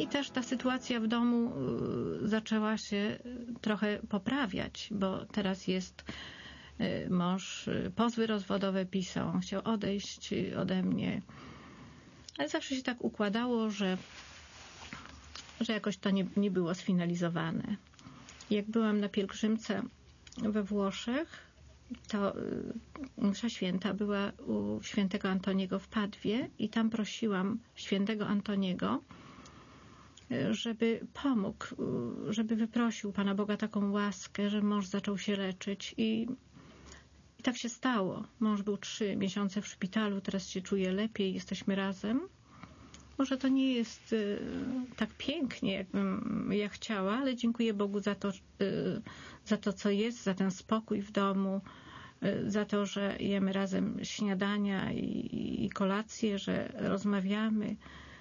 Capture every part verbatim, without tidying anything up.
I też ta sytuacja w domu zaczęła się trochę poprawiać, bo teraz jest mąż, pozwy rozwodowe pisał, on chciał odejść ode mnie. Ale zawsze się tak układało, że, że jakoś to nie, nie było sfinalizowane. Jak byłam na pielgrzymce we Włoszech, to msza święta była u świętego Antoniego w Padwie i tam prosiłam świętego Antoniego, żeby pomógł, żeby wyprosił Pana Boga taką łaskę, że mąż zaczął się leczyć i, i tak się stało. Mąż był trzy miesiące w szpitalu, teraz się czuje lepiej, jesteśmy razem. Może to nie jest y, tak pięknie, jakbym ja chciała, ale dziękuję Bogu za to, y, za to, co jest, za ten spokój w domu, y, za to, że jemy razem śniadania i, i kolację, że rozmawiamy.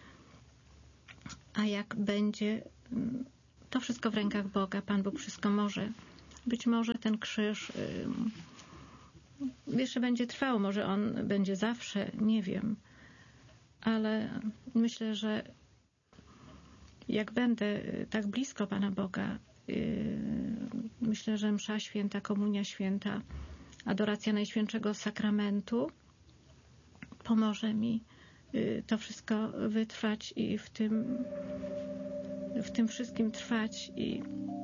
A jak będzie, to wszystko w rękach Boga. Pan Bóg wszystko może. Być może ten krzyż y, jeszcze będzie trwał, może on będzie zawsze, nie wiem. Ale myślę, że jak będę tak blisko Pana Boga, yy, myślę, że msza święta, komunia święta, adoracja Najświętszego Sakramentu pomoże mi yy, to wszystko wytrwać i w tym, w tym wszystkim trwać i